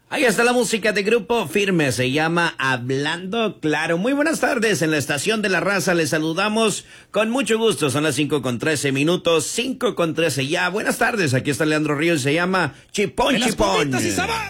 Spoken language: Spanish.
Ahí está la música de Grupo Firme, se llama Hablando Claro. Muy buenas tardes, en la Estación de la Raza les saludamos con mucho gusto. Son las 5:13, 5:13 ya. Buenas tardes, aquí está Leandro Ríos, se llama Chipón Chipón.